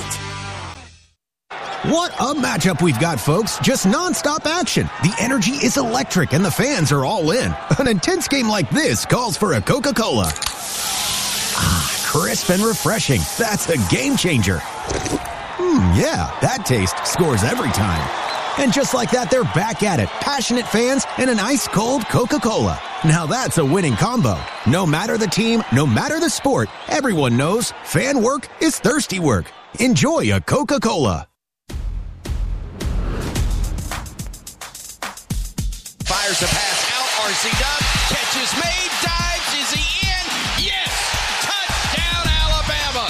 What a matchup we've got, folks. Just nonstop action. The energy is electric and the fans are all in. An intense game like this calls for a Coca-Cola. Ah, crisp and refreshing. That's a game changer. Hmm, yeah, that taste scores every time. And just like that, they're back at it. Passionate fans and an ice-cold Coca-Cola. Now that's a winning combo. No matter the team, no matter the sport, everyone knows fan work is thirsty work. Enjoy a Coca-Cola. Fires a pass out. R C Dub. Catch is made. Dives. Is he in? Yes! Touchdown, Alabama!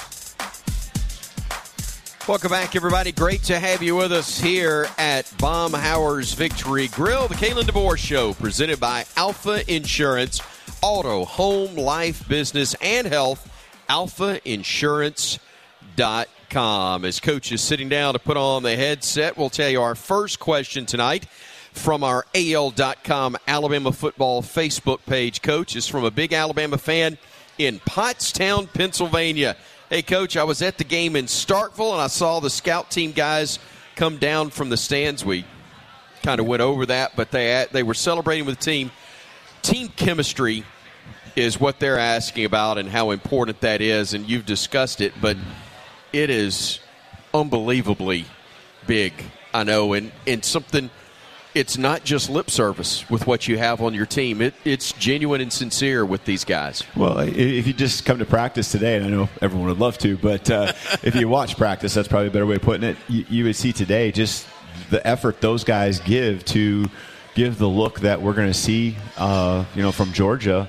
Welcome back, everybody. Great to have you with us here at Baumhower's Victory Grill. The Kalen DeVore Show, presented by Alpha Insurance. Auto, home, life, business, and health. alpha insurance dot com. As Coach is sitting down to put on the headset, we'll tell you our first question tonight from our A L dot com Alabama football Facebook page. Coach, is from a big Alabama fan in Pottstown, Pennsylvania. Hey, Coach, I was at the game in Starkville, and I saw the scout team guys come down from the stands. We kind of went over that, but they they were celebrating with the team. Team chemistry is what they're asking about and how important that is, and you've discussed it, but it is unbelievably big, I know, and, and something – it's not just lip service with what you have on your team. It, it's genuine and sincere with these guys. Well, if you just come to practice today, and I know everyone would love to, but uh, if you watch practice, that's probably a better way of putting it, you, you would see today just the effort those guys give to give the look that we're going to see uh, you know, from Georgia.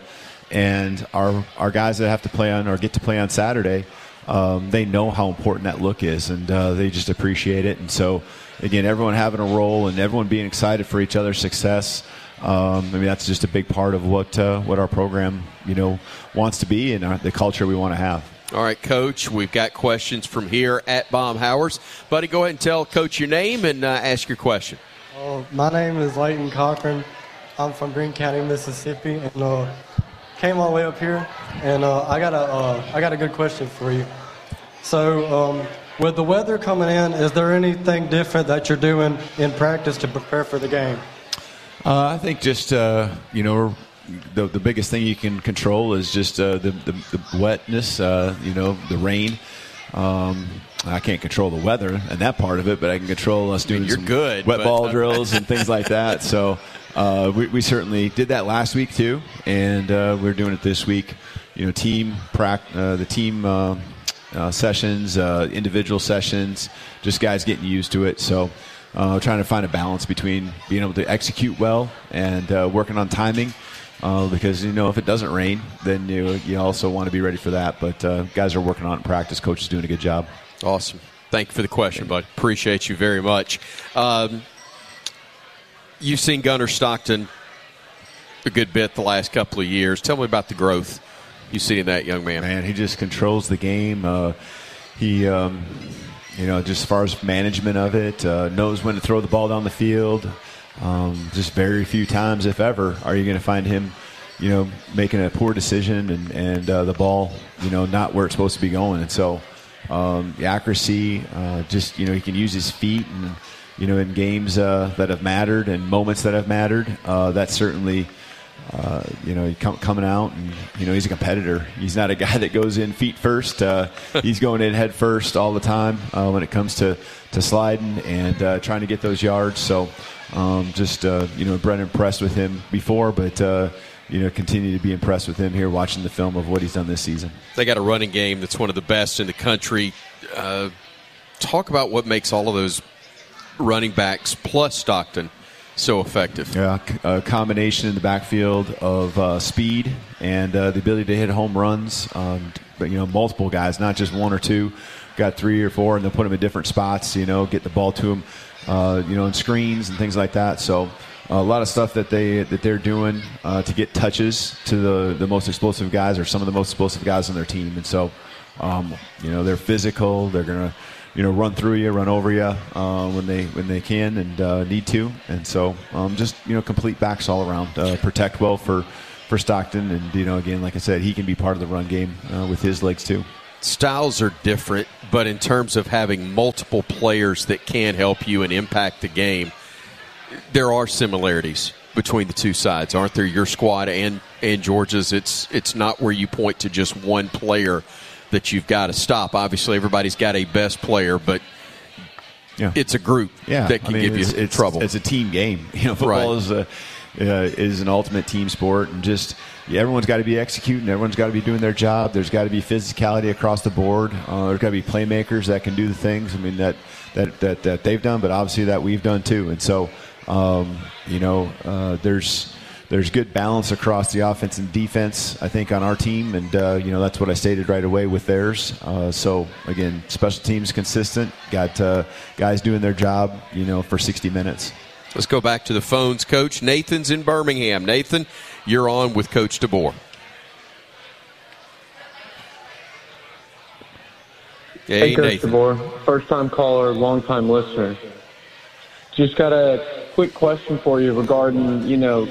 And our, our guys that have to play on or get to play on Saturday, um, they know how important that look is, and uh, they just appreciate it. And so, again, everyone having a role and everyone being excited for each other's success. Um, I mean, that's just a big part of what uh, what our program, you know, wants to be and our, the culture we want to have. All right, Coach, we've got questions from here at Baumhower's. Buddy, go ahead and tell Coach your name and uh, ask your question. Uh, my name is Leighton Cochran. I'm from Greene County, Mississippi, and uh, came all the way up here. And uh, I got a uh, I got a good question for you. So. Um, With the weather coming in, is there anything different that you're doing in practice to prepare for the game? Uh, I think just, uh, you know, the the biggest thing you can control is just uh, the, the, the wetness, uh, you know, the rain. Um, I can't control the weather and that part of it, but I can control us doing I mean, you're some good, wet but... ball drills and things like that. So uh, we, we certainly did that last week too, and uh, we're doing it this week. You know, team prac- uh, the team uh, uh, sessions, uh, individual sessions, just guys getting used to it. So uh, trying to find a balance between being able to execute well and uh, working on timing. Uh, because, you know, if it doesn't rain, then you you also want to be ready for that. But uh, guys are working on it in practice. Coach is doing a good job. Awesome. Thank you for the question, bud. Appreciate you very much. Um, you've seen Gunner Stockton a good bit the last couple of years. Tell me about the growth you see in that young man. Man, he just controls the game. Uh, he, um, you know, just as far as management of it, uh, knows when to throw the ball down the field. Um, just very few times, if ever, are you going to find him, you know, making a poor decision and, and uh, the ball, you know, not where it's supposed to be going. And so um, the accuracy, uh, just, you know, he can use his feet and, you know, in games uh, that have mattered and moments that have mattered. Uh, that's certainly, uh, you know, com- coming out and, you know, he's a competitor. He's not a guy that goes in feet first. Uh, he's going in head first all the time uh, when it comes to, to sliding and uh, trying to get those yards. So, Um, just, uh, you know, been impressed with him before, but, uh, you know, continue to be impressed with him here watching the film of what he's done this season. They got a running game that's one of the best in the country. Uh, talk about what makes all of those running backs plus Stockton so effective. Yeah, a combination in the backfield of uh, speed and uh, the ability to hit home runs. Um, but, you know, multiple guys, not just one or two. got three or four, and they'll put them in different spots. You know, get the ball to them, uh, you know, in screens and things like that. So. A lot of stuff that they that they're doing uh, to get touches to the, the most explosive guys or some of the most explosive guys on their team, and so um, you know they're physical. They're gonna you know run through you, run over you uh, when they when they can and uh, need to, and so um, just you know complete backs all around. Uh, protect well for for Stockton, and you know again like I said, he can be part of the run game uh, with his legs too. Styles are different, but in terms of having multiple players that can help you and impact the game. There are similarities between the two sides, aren't there? Your squad and, and Georgia's. It's it's not where you point to just one player that you've got to stop. Obviously, everybody's got a best player, but yeah. it's a group yeah. that can I mean, give it's, you it's, trouble. It's a team game. You know, football right. is a uh, is an ultimate team sport, and just yeah, everyone's got to be executing. Everyone's got to be doing their job. There's got to be physicality across the board. Uh, there's got to be playmakers that can do the things. I mean that that that that they've done, but obviously that we've done too, and so. Um, you know, uh, there's there's good balance across the offense and defense, I think, on our team, and uh, you know that's what I stated right away with theirs. Uh, so again, special teams consistent, got uh, guys doing their job, you know, for sixty minutes. Let's go back to the phones, Coach. Nathan's in Birmingham. Nathan, you're on with Coach DeBoer. Hey, hey Coach Nathan. DeBoer, first-time caller, long-time listener. Just got a quick question for you regarding, you know,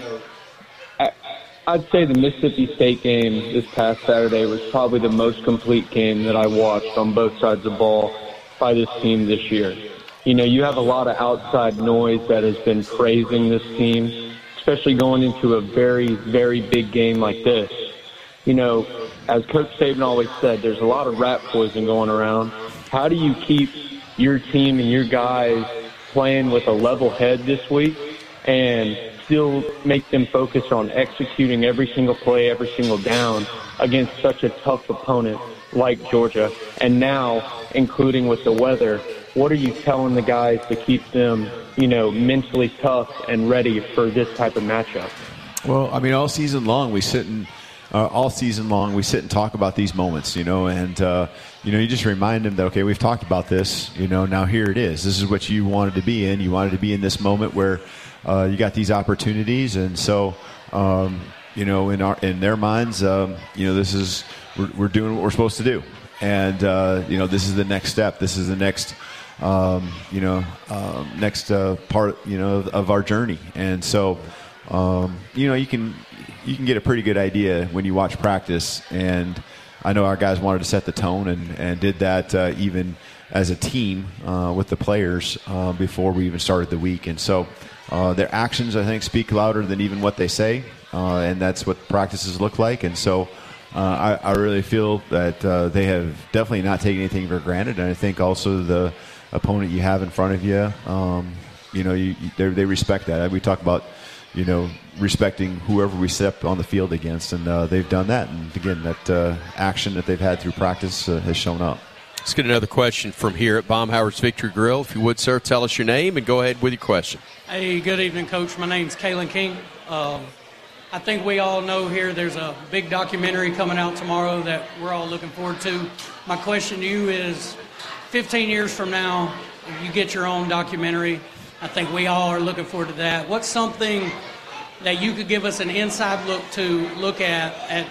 I'd say the Mississippi State game this past Saturday was probably the most complete game that I watched on both sides of the ball by this team this year. You know, you have a lot of outside noise that has been praising this team, especially going into a very, very big game like this. You know, as Coach Saban always said, there's a lot of rat poison going around. How do you keep your team and your guys playing with a level head this week and still make them focus on executing every single play, every single down against such a tough opponent like Georgia? And now, including with the weather, what are you telling the guys to keep them, you know, mentally tough and ready for this type of matchup? Well, I mean, all season long we sit and uh, all season long we sit and talk about these moments, you know, and uh, you know, you just remind them that, okay, we've talked about this, you know, now here it is. This is what you wanted to be in. You wanted to be in this moment where uh, you got these opportunities, and so um, you know, in our in their minds, um, you know, this is we're, we're doing what we're supposed to do, and uh, you know, this is the next step. This is the next. Um, you know, um, next uh, part, you know, of, of our journey, and so, um, you know, you can you can get a pretty good idea when you watch practice, and I know our guys wanted to set the tone and, and did that uh, even as a team uh, with the players uh, before we even started the week, and so uh, their actions, I think, speak louder than even what they say, uh, and that's what practices look like, and so. Uh, I, I really feel that uh, they have definitely not taken anything for granted, and I think also the opponent you have in front of you, um, you know, you, you, they respect that. We talk about, you know, respecting whoever we step on the field against, and uh, they've done that. And again, that uh, action that they've had through practice uh, has shown up. Let's get another question from here at Baumhower's Victory Grill. If you would, sir, tell us your name and go ahead with your question. Hey, good evening, Coach. My name's Kalen King. Um, I think we all know here there's a big documentary coming out tomorrow that we're all looking forward to. My question to you is, fifteen years from now, if you get your own documentary, I think we all are looking forward to that. What's something that you could give us an inside look to look at, at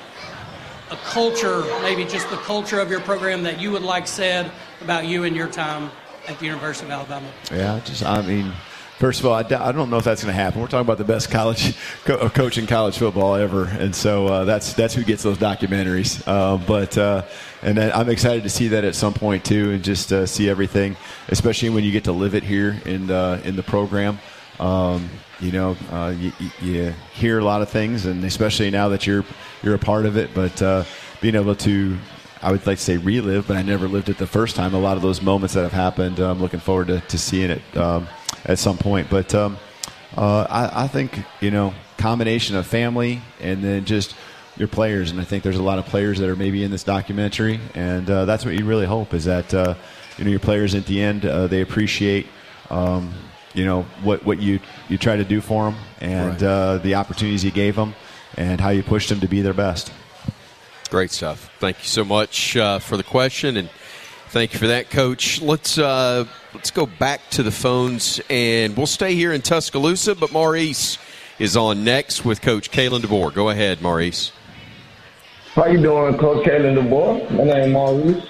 a culture, maybe just the culture of your program that you would like said about you and your time at the University of Alabama? Yeah, just, I mean... First of all, I don't know if that's going to happen. We're talking about the best college co- coach in college football ever, and so uh, that's that's who gets those documentaries. Uh, but uh, and then I'm excited to see that at some point too, and just uh, see everything, especially when you get to live it here in the in the program. Um, you know, uh, you, you hear a lot of things, and especially now that you're you're a part of it. But uh, being able to, I would like to say relive, but I never lived it the first time. A lot of those moments that have happened, I'm looking forward to, to seeing it. Um, at some point. But um, uh, I, I think, you know, combination of family and then just your players. And I think there's a lot of players that are maybe in this documentary. And uh, that's what you really hope is that, uh, you know, your players at the end, uh, they appreciate, um, you know, what, what you, you try to do for them and right. uh, the opportunities you gave them and how you pushed them to be their best. Great stuff. Thank you so much uh, for the question. And Thank you for that, Coach. Let's uh, let's go back to the phones, and we'll stay here in Tuscaloosa, but Maurice is on next with Coach Kalen DeBoer. Go ahead, Maurice. How you doing, Coach Kalen DeBoer? My name is Maurice.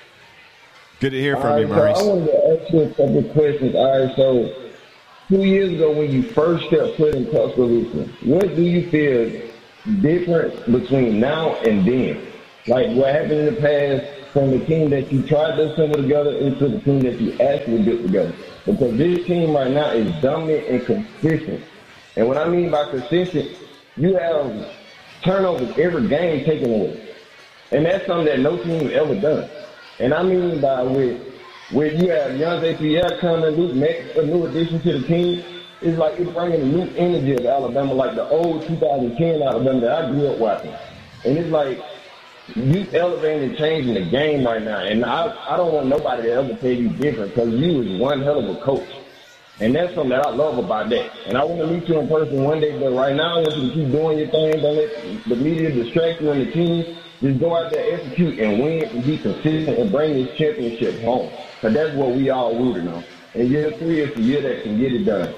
Good to hear from All you, right, Maurice. So I wanted to ask you a couple of questions. All right, so two years ago when you first stepped foot in Tuscaloosa, what do you feel different between now and then? Like what happened in the past from the team that you tried to assemble together into the team that you actually built together? Because this team right now is dominant and consistent. And what I mean by consistent, you have turnovers every game taken away. And that's something that no team has ever done. And I mean by with, with you have Deontay Pierre coming, Luke Mack, a new addition to the team, it's like it's bringing a new energy of Alabama, like the old two thousand ten Alabama that I grew up watching. And it's like, you elevating and changing the game right now. And I, I don't want nobody to ever tell you different because you is one hell of a coach. And that's something that I love about that. And I want to meet you in person one day, but right now I want you to keep doing your thing. Don't let the media distract you and the team. Just go out there, execute, and win, and be consistent, and bring this championship home. Because that's what we all rooting on. And year three is the year that can get it done.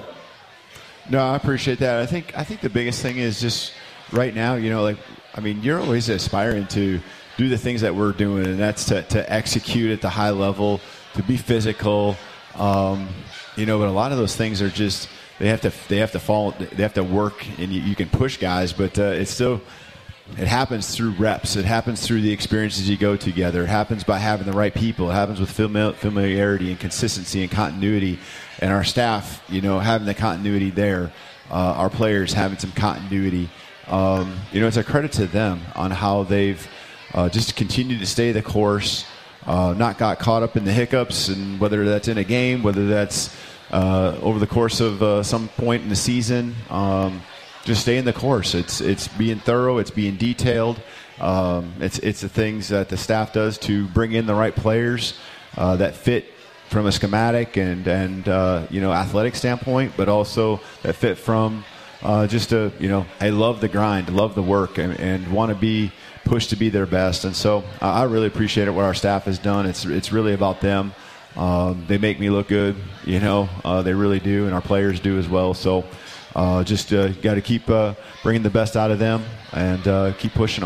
No, I appreciate that. I think I think the biggest thing is just right now, you know, like, I mean, you're always aspiring to do the things that we're doing, and that's to, to execute at the high level, to be physical, um, you know, but a lot of those things are just, they have to they have to fall, they have to work, and you, you can push guys, but uh, it's still, it happens through reps. It happens through the experiences you go together. It happens by having the right people. It happens with familiarity and consistency and continuity. And our staff, you know, having the continuity there, uh, our players having some continuity. Um, you know, it's a credit to them on how they've uh, just continued to stay the course, uh, not got caught up in the hiccups, and whether that's in a game, whether that's uh, over the course of uh, some point in the season. Um, Just stay in the course. It's it's being thorough. It's being detailed. Um, it's it's the things that the staff does to bring in the right players uh, that fit from a schematic and and uh, you know, athletic standpoint, but also that fit from uh, just a, you know, I love the grind, love the work, and, and want to be pushed to be their best. And so uh, I really appreciate it what our staff has done. It's it's really about them. Um, they make me look good. You know, uh, they really do, and our players do as well. So. Uh, just uh, got to keep uh, bringing the best out of them and uh, keep pushing them.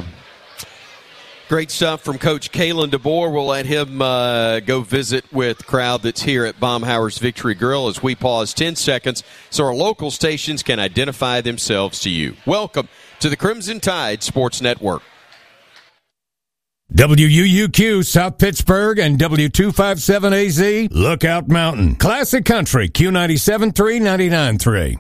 Great stuff from Coach Kalen DeBoer. We'll let him uh, go visit with the crowd that's here at Baumhower's Victory Grill as we pause ten seconds so our local stations can identify themselves to you. Welcome to the Crimson Tide Sports Network. W U U Q South Pittsburgh and W two fifty-seven A Z Lookout Mountain. Classic Country Q ninety-seven three, ninety-nine three.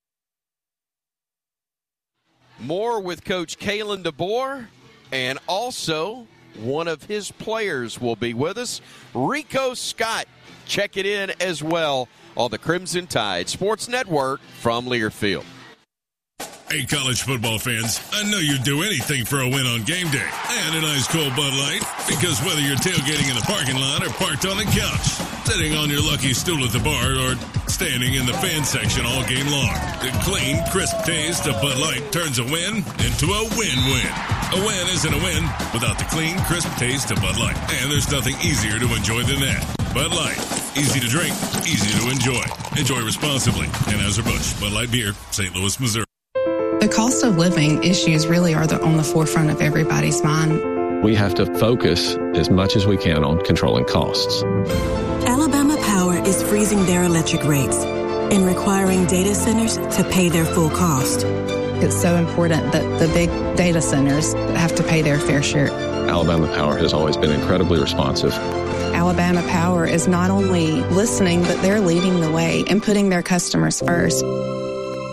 More with Coach Kalen DeBoer, and also one of his players will be with us, Rico Scott. Check it in as well on the Crimson Tide Sports Network from Learfield. Hey, college football fans, I know you'd do anything for a win on game day and an ice cold Bud Light, because whether you're tailgating in the parking lot or parked on the couch, sitting on your lucky stool at the bar, or standing in the fan section all game long, the clean, crisp taste of Bud Light turns a win into a win-win. A win isn't a win without the clean, crisp taste of Bud Light, and there's nothing easier to enjoy than that. Bud Light, easy to drink, easy to enjoy. Enjoy responsibly. Anheuser-Busch, Bud Light Beer, Saint Louis, Missouri. The cost of living issues really are the, on the forefront of everybody's mind. We have to focus as much as we can on controlling costs. Alabama Power is freezing their electric rates and requiring data centers to pay their full cost. It's so important that the big data centers have to pay their fair share. Alabama Power has always been incredibly responsive. Alabama Power is not only listening, but they're leading the way and putting their customers first.